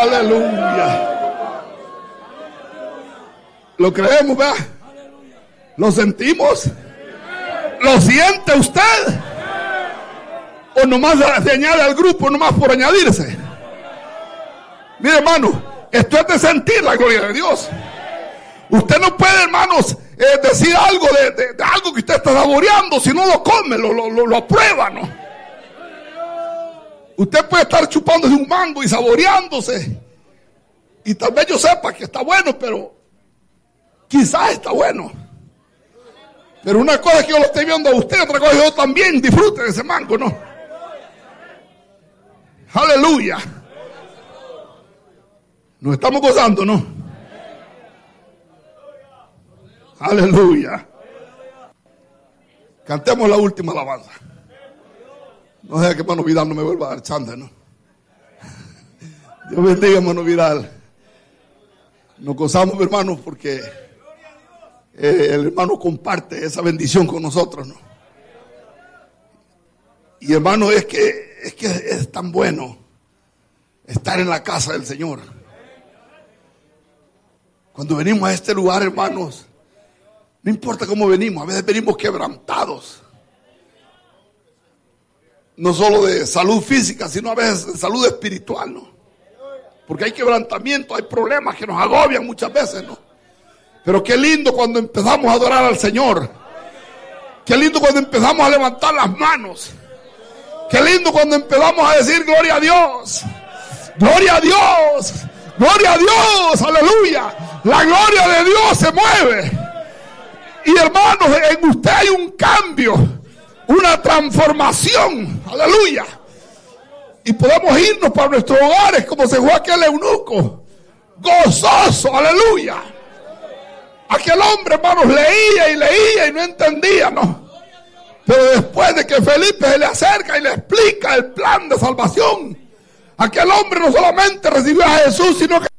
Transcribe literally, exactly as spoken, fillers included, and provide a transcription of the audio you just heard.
Aleluya. Lo creemos, ¿verdad? Lo sentimos. ¿Lo siente usted? ¿O nomás se añade al grupo, nomás por añadirse? Mire, hermano, esto es de sentir la gloria de Dios. Usted no puede, hermanos, eh, decir algo de, de, de algo que usted está saboreando. Si no lo come, lo, lo, lo, lo aprueba, ¿no? Usted puede estar chupándose un mango y saboreándose, y tal vez yo sepa que está bueno, pero quizás está bueno. Pero una cosa es que yo lo estoy viendo a usted, otra cosa es que yo también disfrute de ese mango, ¿no? Aleluya. Nos estamos gozando, ¿no? Aleluya. Cantemos la última alabanza. No sea que hermano Vidal no me vuelva a dar chance, ¿no? Dios bendiga, hermano Vidal. Nos gozamos, hermanos, porque eh, el hermano comparte esa bendición con nosotros, ¿no? Y hermano, es que, es que es tan bueno estar en la casa del Señor. Cuando venimos a este lugar, hermanos, no importa cómo venimos, a veces venimos quebrantados. No solo de salud física, sino a veces de salud espiritual, ¿no? Porque hay quebrantamiento, hay problemas que nos agobian muchas veces, ¿no? Pero qué lindo cuando empezamos a adorar al Señor. Qué lindo cuando empezamos a levantar las manos. Qué lindo cuando empezamos a decir gloria a Dios. Gloria a Dios. Gloria a Dios. Aleluya. La gloria de Dios se mueve. Y hermanos, en usted hay un cambio, una transformación. Aleluya. Y podemos irnos para nuestros hogares como se fue aquel eunuco, gozoso. Aleluya. Aquel hombre, hermanos, leía y leía y no entendía, ¿no? Pero después de que Felipe se le acerca y le explica el plan de salvación, aquel hombre no solamente recibió a Jesús, sino que